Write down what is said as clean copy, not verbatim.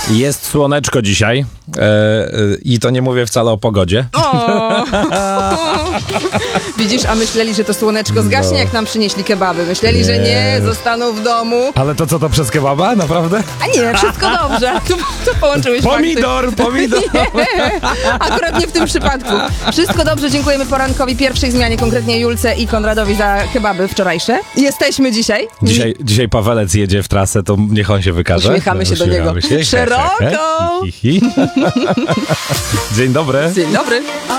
Jest słoneczko dzisiaj i to nie mówię wcale o pogodzie. O! Widzisz, a myśleli, że to słoneczko zgaśnie, jak nam przynieśli kebaby. Myśleli, że nie, zostaną w domu. Ale to co, to przez kebaba? Naprawdę? A nie, wszystko dobrze. Tu połączyłeś Pomidor! Nie, akurat nie w tym przypadku. Wszystko dobrze, dziękujemy porankowi pierwszej zmianie, konkretnie Julce i Konradowi za kebaby wczorajsze. Jesteśmy dzisiaj. Dzisiaj Pawelec jedzie w trasę, to niech on się wykaże. Uśmiechamy się do niego. Uśmiechamy się. Szeroko! Dzień dobry. Dzień dobry.